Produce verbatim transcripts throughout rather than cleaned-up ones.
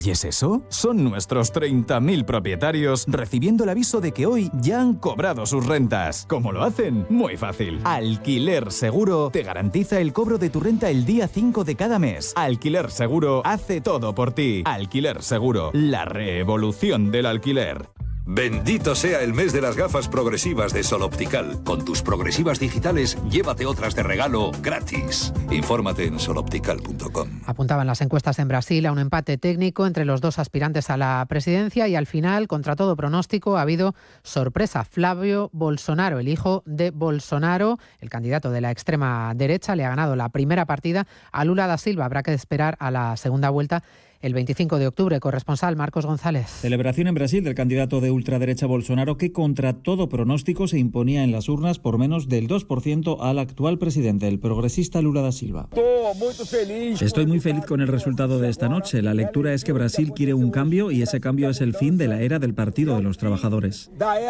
¿Y es eso? Son nuestros treinta mil propietarios recibiendo el aviso de que hoy ya han cobrado sus rentas. ¿Cómo lo hacen? Muy fácil. Alquiler Seguro te garantiza el cobro de tu renta el día cinco de cada mes. Alquiler Seguro hace todo por ti. Alquiler Seguro, la revolución del alquiler. Bendito sea el mes de las gafas progresivas de Sol Optical. Con tus progresivas digitales, llévate otras de regalo gratis. Infórmate en sol optical punto com. Apuntaban las encuestas en Brasil a un empate técnico entre los dos aspirantes a la presidencia y al final, contra todo pronóstico, ha habido sorpresa. Flávio Bolsonaro, el hijo de Bolsonaro, el candidato de la extrema derecha, le ha ganado la primera partida a Lula da Silva. Habrá que esperar a la segunda vuelta el veinticinco de octubre. Corresponsal Marcos González. Celebración en Brasil del candidato de ultraderecha Bolsonaro, que contra todo pronóstico se imponía en las urnas por menos del dos por ciento al actual presidente, el progresista Lula da Silva. Estoy muy feliz con el resultado de esta noche. La lectura es que Brasil quiere un cambio y ese cambio es el fin de la era del Partido de los Trabajadores.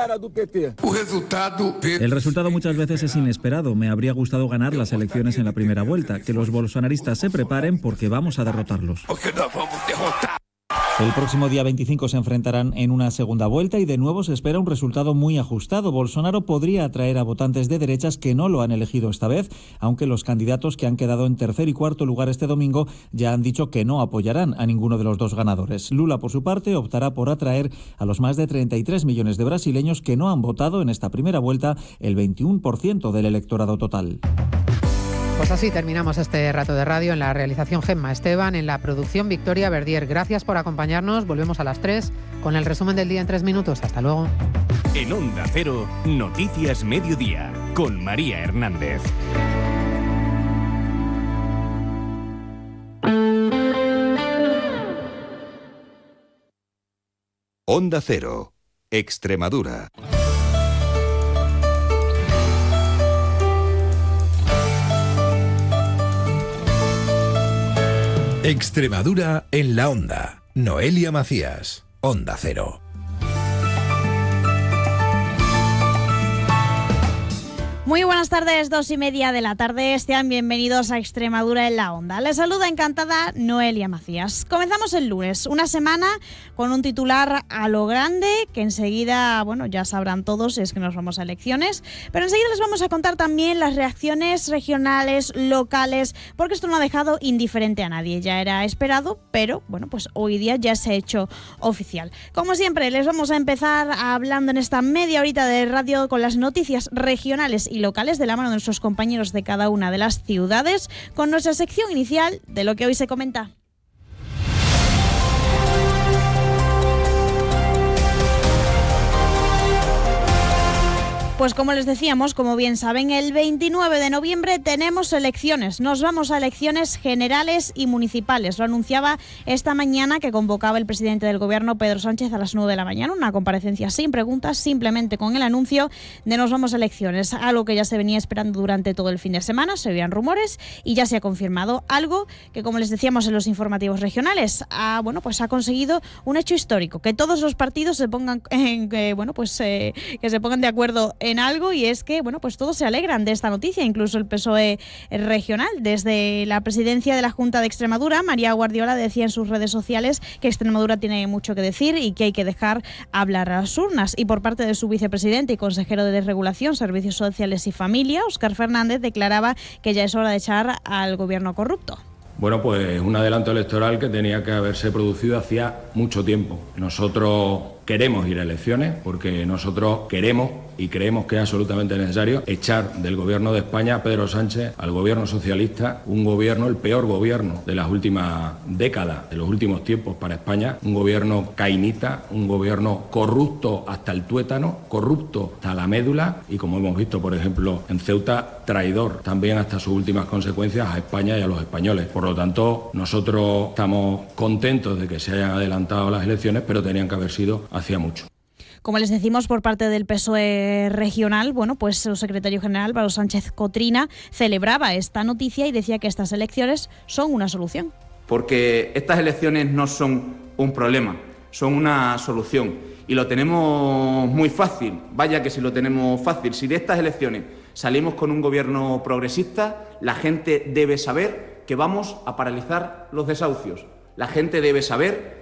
El resultado muchas veces es inesperado. Me habría gustado ganar las elecciones en la primera vuelta. Que los bolsonaristas se preparen porque vamos a derrotarlos. El próximo día veinticinco se enfrentarán en una segunda vuelta y de nuevo se espera un resultado muy ajustado. Bolsonaro podría atraer a votantes de derechas que no lo han elegido esta vez, aunque los candidatos que han quedado en tercer y cuarto lugar este domingo ya han dicho que no apoyarán a ninguno de los dos ganadores. Lula, por su parte, optará por atraer a los más de treinta y tres millones de brasileños que no han votado en esta primera vuelta, el veintiuno por ciento del electorado total. Pues así terminamos este rato de radio. En la realización Gemma Esteban, en la producción Victoria Verdier. Gracias por acompañarnos. Volvemos a las tres con el resumen del día en tres minutos. Hasta luego. En Onda Cero, Noticias Mediodía, con María Hernández. Onda Cero, Extremadura. Extremadura en la Onda. Noelia Macías, Onda Cero. Muy buenas tardes, dos y media de la tarde. Sean bienvenidos a Extremadura en la Onda. Les saluda encantada Noelia Macías. Comenzamos el lunes, una semana con un titular a lo grande que enseguida, bueno, ya sabrán todos, es que nos vamos a elecciones, pero enseguida les vamos a contar también las reacciones regionales, locales, porque esto no ha dejado indiferente a nadie. Ya era esperado, pero bueno, pues hoy día ya se ha hecho oficial. Como siempre, les vamos a empezar hablando en esta media horita de radio con las noticias regionales y locales de la mano de nuestros compañeros de cada una de las ciudades, con nuestra sección inicial de lo que hoy se comenta. Pues como les decíamos, como bien saben, el veintinueve de noviembre tenemos elecciones. Nos vamos a elecciones generales y municipales. Lo anunciaba esta mañana que convocaba el presidente del gobierno, Pedro Sánchez, a las nueve de la mañana. Una comparecencia sin preguntas, simplemente con el anuncio de nos vamos a elecciones. Algo que ya se venía esperando durante todo el fin de semana. Se oían rumores y ya se ha confirmado. Algo que, como les decíamos en los informativos regionales, ha, bueno, pues ha conseguido un hecho histórico. Que todos los partidos se pongan, en, eh, bueno, pues, eh, que se pongan de acuerdo en en algo, y es que, bueno, pues todos se alegran de esta noticia, incluso el P S O E regional. Desde la presidencia de la Junta de Extremadura, María Guardiola decía en sus redes sociales que Extremadura tiene mucho que decir y que hay que dejar hablar a las urnas. Y por parte de su vicepresidente y consejero de Desregulación, Servicios Sociales y Familia, Óscar Fernández, declaraba que ya es hora de echar al gobierno corrupto. Bueno, pues un adelanto electoral que tenía que haberse producido hacía mucho tiempo. Nosotros queremos ir a elecciones porque nosotros queremos y creemos que es absolutamente necesario echar del gobierno de España a Pedro Sánchez, al gobierno socialista, un gobierno, el peor gobierno de las últimas décadas, de los últimos tiempos para España, un gobierno cainita, un gobierno corrupto hasta el tuétano, corrupto hasta la médula y, como hemos visto, por ejemplo, en Ceuta, traidor también hasta sus últimas consecuencias a España y a los españoles. Por lo tanto, nosotros estamos contentos de que se hayan adelantado las elecciones, pero tenían que haber sido hacía mucho. Como les decimos, por parte del P S O E regional, bueno, pues su secretario general, Álvaro Sánchez Cotrina, celebraba esta noticia y decía que estas elecciones son una solución. Porque estas elecciones no son un problema, son una solución. Y lo tenemos muy fácil, vaya que si lo tenemos fácil. Si de estas elecciones salimos con un gobierno progresista, la gente debe saber que vamos a paralizar los desahucios. La gente debe saber